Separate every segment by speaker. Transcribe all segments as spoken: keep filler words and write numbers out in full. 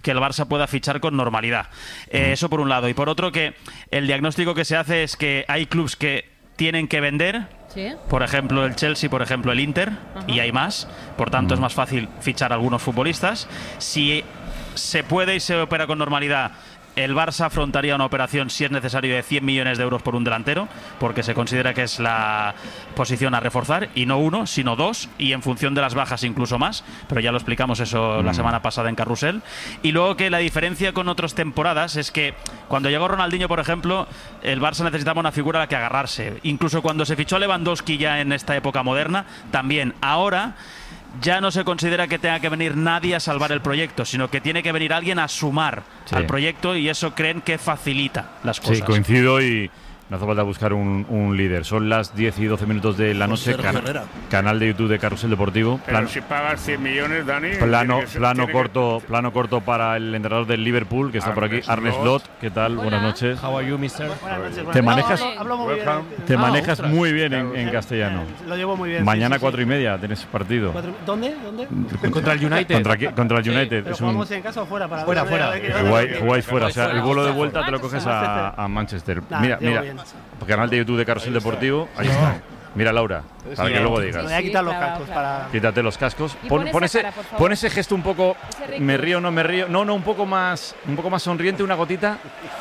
Speaker 1: que el Barça pueda fichar con normalidad. Eh, eso por un lado. Y por otro, que el diagnóstico que se hace es que hay clubes que tienen que vender. ¿Sí? Por ejemplo el Chelsea, por ejemplo el Inter. Ajá. Y hay más. Por tanto es más fácil fichar a algunos futbolistas. Si se puede y se opera con normalidad, el Barça afrontaría una operación, si es necesario, de cien millones de euros por un delantero, porque se considera que es la posición a reforzar, y no uno, sino dos, y en función de las bajas incluso más, pero ya lo explicamos eso mm. la semana pasada en Carrusel. Y luego que la diferencia con otras temporadas es que cuando llegó Ronaldinho, por ejemplo, el Barça necesitaba una figura a la que agarrarse. Incluso cuando se fichó a Lewandowski ya en esta época moderna, también. Ahora ya no se considera que tenga que venir nadie a salvar el proyecto, sino que tiene que venir alguien a sumar sí. al proyecto, y eso creen que facilita las cosas.
Speaker 2: Sí, coincido, y no hace falta buscar un, un líder. Son las diez y doce minutos de la noche. Can, canal de YouTube de Carrusel Deportivo.
Speaker 3: Pero plan, si pagas cien millones, Dani.
Speaker 2: Plano, ser, plano, corto, que... plano corto para el entrenador del Liverpool, que está Arnes por aquí. Arne Slot. ¿Qué tal? Hola. Buenas noches.
Speaker 4: How are you, mister?
Speaker 2: Buenas noches. Te manejas,
Speaker 5: no, hablo muy bien.
Speaker 2: te
Speaker 5: ah,
Speaker 2: manejas muy bien en, en castellano.
Speaker 5: Lo llevo muy bien.
Speaker 2: Mañana
Speaker 5: sí, sí,
Speaker 2: cuatro
Speaker 5: sí.
Speaker 2: y media tenés partido.
Speaker 5: ¿Cuatro? ¿Dónde? ¿Dónde?
Speaker 4: Contra el United.
Speaker 2: Contra, contra el United.
Speaker 5: Sí, pero
Speaker 2: es un...
Speaker 5: ¿jugamos en casa o fuera? Para
Speaker 4: fuera, fuera.
Speaker 2: Jugáis, jugáis fuera. O sea, el vuelo de vuelta te lo coges a, a Manchester.
Speaker 5: Nah,
Speaker 2: mira, mira. Canal de YouTube de Carrusel Deportivo. Ahí está. Mira, Laura, para que luego digas.
Speaker 5: Me voy a quitar los cascos para...
Speaker 2: Quítate los cascos. Pon, pon, ese, cara, pon ese gesto un poco, me río, no me río. No, no, un poco más, un poco más sonriente, una gotita.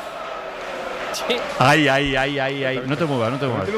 Speaker 2: Sí. Ay, ay, ay, ay, ay. No te muevas, no te muevas.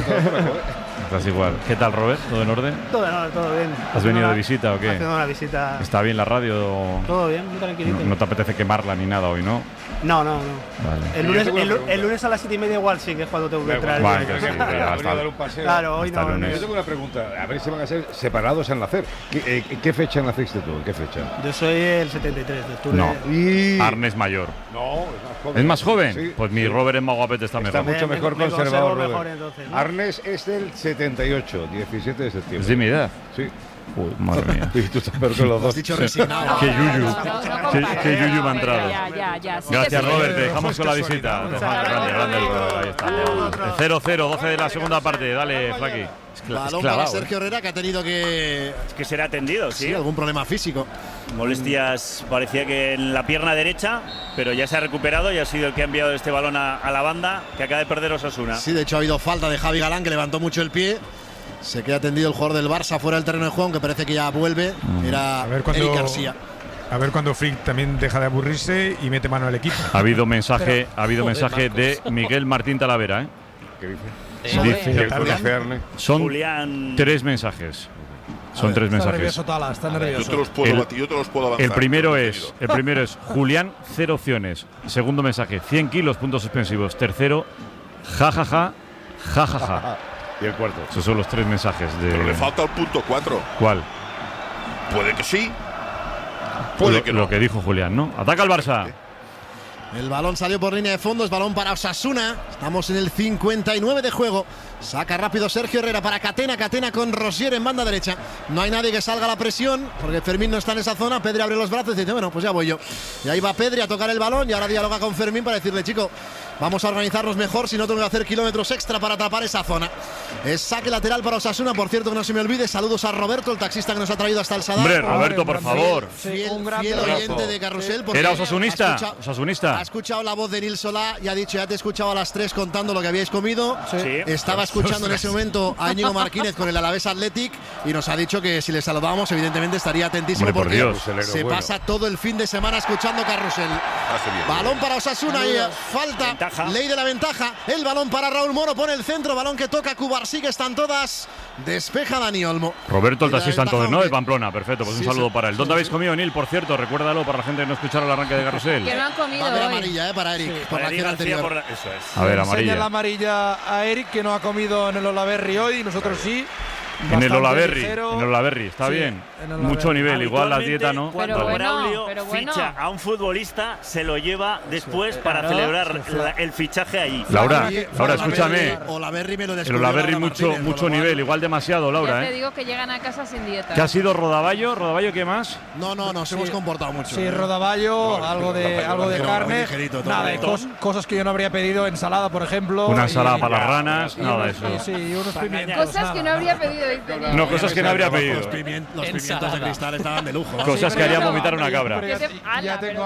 Speaker 2: Estás igual. ¿Qué tal, Robert? ¿Todo en orden?
Speaker 5: Todo en orden, todo bien.
Speaker 2: ¿Has venido de visita o qué?
Speaker 5: Haciendo una visita.
Speaker 2: ¿Está bien la radio?
Speaker 5: Todo bien, muy tranquilito.
Speaker 2: No, no te apetece quemarla ni nada hoy, ¿no?
Speaker 5: No, no, no.
Speaker 2: Vale.
Speaker 5: El, lunes, el, el lunes a las siete y media igual sí, que es cuando tengo que entrar.
Speaker 2: Vale, que sí, ya está.
Speaker 5: Claro, hoy no, no.
Speaker 6: Yo tengo una pregunta. A ver si van a ser separados en nacer. ¿Qué, eh, ¿Qué fecha naciste tú? ¿En qué fecha?
Speaker 5: Yo soy el setenta y tres de octubre.
Speaker 2: No. Y... Arne es mayor.
Speaker 6: No, es más joven.
Speaker 2: ¿Es más joven?
Speaker 6: Sí.
Speaker 2: Pues mi Robert es más guapete, está mejor.
Speaker 6: Está mucho mejor
Speaker 5: me,
Speaker 6: conservado,
Speaker 5: me
Speaker 6: Robert.
Speaker 5: mejor entonces, ¿no?
Speaker 6: Arnes es del setenta y ocho, diecisiete de septiembre.
Speaker 2: ¿Es de mi edad?
Speaker 6: Sí.
Speaker 2: Uy, madre mía.
Speaker 6: Y tú estás peor que los dos.
Speaker 7: Dicho resignado.
Speaker 2: Qué yuyu. Qué yuyu me ha entrado.
Speaker 8: Ya, ya, ya. Sí,
Speaker 2: gracias,
Speaker 8: sí,
Speaker 2: Robert.
Speaker 8: sí.
Speaker 2: Te dejamos con la visita. Grande, grande. Ahí está. cero cero, doce de la segunda parte. Dale, Flaki.
Speaker 7: Balón para Sergio Herrera, que ha tenido que...
Speaker 9: que ser atendido, sí.
Speaker 7: Sí, algún problema físico.
Speaker 9: Molestias, parecía que en la pierna derecha, pero ya se ha recuperado y ha sido el que ha enviado este balón a, a la banda, que acaba de perder Osasuna.
Speaker 7: Sí, de hecho ha habido falta de Javi Galán, que levantó mucho el pie. Se queda tendido el jugador del Barça fuera del terreno de juego, que parece que ya vuelve. Era
Speaker 10: a ver cuando,
Speaker 7: Eric García.
Speaker 10: A ver cuando Frick también deja de aburrirse y mete mano al equipo.
Speaker 2: Ha habido mensaje,
Speaker 10: Pero,
Speaker 2: ha habido
Speaker 10: joder,
Speaker 2: mensaje de Miguel Martín Talavera, ¿eh?
Speaker 6: ¿Qué dice?
Speaker 2: Eh, dice
Speaker 6: Julián.
Speaker 2: Son
Speaker 9: Julián.
Speaker 2: tres mensajes. Son
Speaker 4: ver,
Speaker 2: tres
Speaker 4: está
Speaker 2: mensajes.
Speaker 4: Nervioso, Tala, está nervioso.
Speaker 11: Yo te los puedo
Speaker 2: el,
Speaker 11: batir, yo te los puedo avanzar.
Speaker 2: El primero es, el primero es Julián, cero opciones. Segundo mensaje, cien kilos, puntos suspensivos. Tercero, jajaja, jajaja. Ja, ja, ja.
Speaker 6: Y el cuarto.
Speaker 2: Esos son los tres mensajes de.
Speaker 11: Pero le falta el punto cuatro.
Speaker 2: ¿Cuál?
Speaker 11: Puede que sí. Puede
Speaker 2: lo,
Speaker 11: que no.
Speaker 2: Lo que dijo Julián, ¿no? Ataca al Barça.
Speaker 7: El balón salió por línea de fondo, es balón para Osasuna. Estamos en el cincuenta y nueve de juego. Saca rápido Sergio Herrera para Catena, Catena con Rosier en banda derecha. No hay nadie que salga a la presión, porque Fermín no está en esa zona. Pedri abre los brazos y dice, bueno, pues ya voy yo. Y ahí va Pedri a tocar el balón y ahora dialoga con Fermín para decirle, chico, vamos a organizarnos mejor, si no tengo que hacer kilómetros extra para atrapar esa zona. Es saque lateral para Osasuna, por cierto, que no se me olvide. Saludos a Roberto, el taxista que nos ha traído hasta el Sadar.
Speaker 2: Hombre, Roberto, por favor.
Speaker 7: Fiel, fiel oyente de Carrusel.
Speaker 2: Era osasunista. Ha escuchado,
Speaker 7: osasunista. Ha escuchado la voz de Nil Solá y ha dicho, ya te he escuchado a las tres contando lo que habíais comido. Sí. Estaba escuchando en ese momento a Íñigo Martínez con el Alavés Athletic y nos ha dicho que si le saludábamos, evidentemente estaría atentísimo.
Speaker 2: Hombre,
Speaker 7: porque
Speaker 2: por Dios.
Speaker 7: se
Speaker 6: bueno.
Speaker 7: pasa todo el fin de semana escuchando Carrusel. Balón para Osasuna y falta.
Speaker 9: Ventaja.
Speaker 7: Ley de la ventaja. El balón para Raúl Moro, pone el centro, balón que toca Cubarsí, que están todas. Despeja Dani Olmo.
Speaker 2: Roberto, el taxista
Speaker 7: ventaja,
Speaker 2: entonces, ¿no?
Speaker 7: hombre.
Speaker 2: De Pamplona, perfecto. Pues
Speaker 7: Sí,
Speaker 2: un saludo
Speaker 7: sí,
Speaker 2: para él. ¿Dónde
Speaker 7: sí,
Speaker 2: habéis
Speaker 7: sí.
Speaker 2: comido, Nil? Por cierto, recuérdalo para la gente que no escuchara el arranque de Carrusel.
Speaker 8: Que no han comido
Speaker 7: Va a haber
Speaker 8: hoy.
Speaker 7: amarilla, eh, para Eric.
Speaker 9: Sí,
Speaker 7: por la
Speaker 9: Eric
Speaker 7: acción
Speaker 9: García
Speaker 7: anterior.
Speaker 9: por la- eso es.
Speaker 2: A ver,
Speaker 4: Enseña
Speaker 2: amarilla.
Speaker 4: la amarilla a Eric, que no ha comido en el Olaverri hoy, nosotros sí.
Speaker 2: En el
Speaker 4: Bastante
Speaker 2: Olaverri,
Speaker 4: ligero.
Speaker 2: en el Olaverri, está
Speaker 4: Sí,
Speaker 2: bien.
Speaker 4: en el
Speaker 2: Mucho
Speaker 4: Olaverri.
Speaker 2: nivel, igual la dieta, ¿no?
Speaker 9: Cuando
Speaker 8: Pero bueno,
Speaker 9: Braulio
Speaker 8: pero bueno.
Speaker 9: ficha a un futbolista, se lo lleva después para
Speaker 8: claro.
Speaker 9: celebrar la- el fichaje allí.
Speaker 2: Laura,
Speaker 7: Sí,
Speaker 2: Laura,
Speaker 7: Olaverri-
Speaker 2: escúchame.
Speaker 7: Olaverri me lo
Speaker 2: El
Speaker 7: descubrió
Speaker 2: Olaverri
Speaker 7: Laura
Speaker 2: mucho,
Speaker 7: Martínez,
Speaker 2: mucho
Speaker 7: por lo
Speaker 2: nivel,
Speaker 7: cual-
Speaker 2: igual demasiado,
Speaker 8: Ya
Speaker 2: Laura,
Speaker 8: te
Speaker 2: ¿eh?
Speaker 8: digo que llegan a casa sin dieta.
Speaker 2: ¿Qué ha sido Rodaballo? ¿Rodaballo qué más?
Speaker 7: No, no, nos hemos comportado mucho.
Speaker 4: Sí,
Speaker 7: ¿eh?
Speaker 4: rodaballo,
Speaker 6: No,
Speaker 4: algo de,
Speaker 6: rodaballo,
Speaker 4: algo de
Speaker 7: no,
Speaker 4: carne.
Speaker 7: muy ligerito todo.
Speaker 4: Nada, de cos- cosas que yo no habría pedido, ensalada, por ejemplo.
Speaker 2: Una
Speaker 4: y-
Speaker 2: ensalada para las
Speaker 9: ya,
Speaker 2: ranas,
Speaker 4: y
Speaker 2: nada de
Speaker 4: unos-
Speaker 2: eso.
Speaker 4: Sí, y unos
Speaker 9: Para
Speaker 4: pimientos.
Speaker 9: engañar.
Speaker 8: Cosas que no
Speaker 4: nada.
Speaker 8: habría pedido, dice.
Speaker 2: No, cosas que no habría
Speaker 7: Los
Speaker 2: pedido.
Speaker 7: pimientos, los pimientos de cristal estaban de lujo.
Speaker 2: Cosas que harían
Speaker 4: pero-
Speaker 2: vomitar una cabra.
Speaker 4: pero ya-
Speaker 8: Que te-
Speaker 4: ya
Speaker 8: ala,
Speaker 4: tengo
Speaker 8: pero